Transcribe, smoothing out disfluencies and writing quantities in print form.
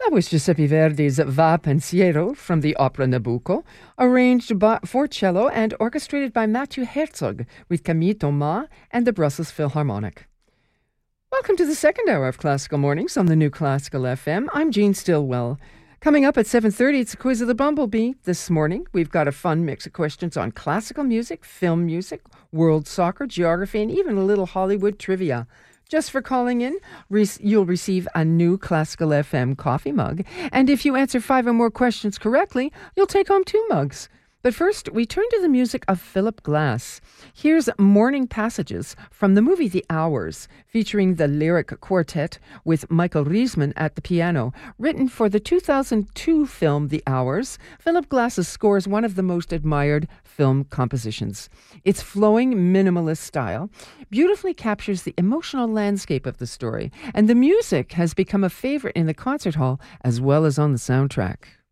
That was Giuseppe Verdi's Va Pensiero from the opera Nabucco, arranged for cello and orchestrated by Matthew Herzog with Camille Thomas and the Brussels Philharmonic. Welcome to the second hour of Classical Mornings on the New Classical FM. I'm Jean Stillwell. Coming up at 7:30, it's a quiz of the Bumblebee. This morning, we've got a fun mix of questions on classical music, film music, world soccer, geography, and even a little Hollywood trivia. Just for calling in, you'll receive a new Classical FM coffee mug. And if you answer 5 or more questions correctly, you'll take home 2 mugs. But first, we turn to the music of Philip Glass. Here's Morning Passages from the movie The Hours, featuring the Lyric Quartet with Michael Riesman at the piano. Written for the 2002 film The Hours, Philip Glass's score is one of the most admired film compositions. Its flowing minimalist style beautifully captures the emotional landscape of the story, and the music has become a favorite in the concert hall as well as on the soundtrack.